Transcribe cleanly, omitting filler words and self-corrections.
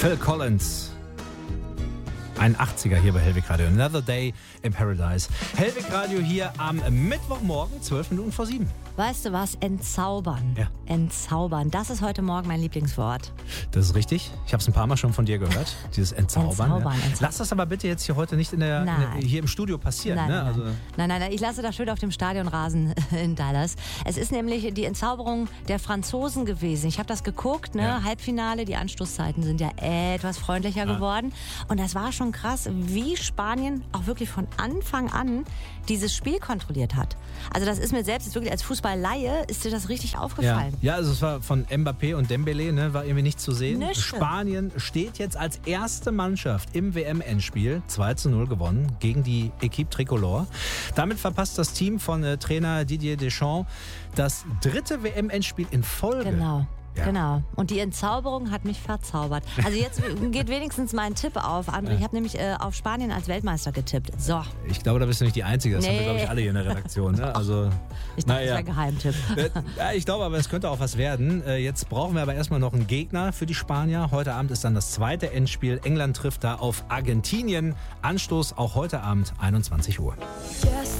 Phil Collins. Ein 80er hier bei Hellwig Radio. Another Day in Paradise. Hellwig Radio hier am Mittwochmorgen, 12 Minuten vor 7. Weißt du was? Entzaubern. Ja. Entzaubern. Das ist heute Morgen mein Lieblingswort. Das ist richtig. Ich habe es ein paar Mal schon von dir gehört. Dieses Entzaubern. Entzaubern. Lass das aber bitte jetzt hier heute nicht hier im Studio passieren. Nein, ne? Also nein. Ich lasse das schön auf dem Stadionrasen in Dallas. Es ist nämlich die Entzauberung der Franzosen gewesen. Ich habe das geguckt, ne? Ja. Halbfinale. Die Anstoßzeiten sind ja etwas freundlicher geworden. Und das war schon krass, wie Spanien auch wirklich von Anfang an dieses Spiel kontrolliert hat. Also das ist mir selbst jetzt wirklich als Fußballleihe, ist dir das richtig aufgefallen? Ja, also es war von Mbappé und Dembélé, ne, war irgendwie nicht zu sehen. Nicht. Spanien steht jetzt als erste Mannschaft im WM-Endspiel 2:0 gewonnen gegen die Equipe Tricolore. Damit verpasst das Team von Trainer Didier Deschamps das 3. WM-Endspiel in Folge. Genau. Ja. Genau. Und die Entzauberung hat mich verzaubert. Also jetzt geht wenigstens mein Tipp auf, André. Ich habe nämlich auf Spanien als Weltmeister getippt. So. Ich glaube, da bist du nicht die Einzige. Das haben wir, Nee. glaube ich, alle hier in der Redaktion. Ne? Also, Ich dachte, das wäre ein Geheimtipp. Ja, ich glaube aber, es könnte auch was werden. Jetzt brauchen wir aber erstmal noch einen Gegner für die Spanier. Heute Abend ist dann das 2. Endspiel. England trifft da auf Argentinien. Anstoß auch heute Abend 21 Uhr.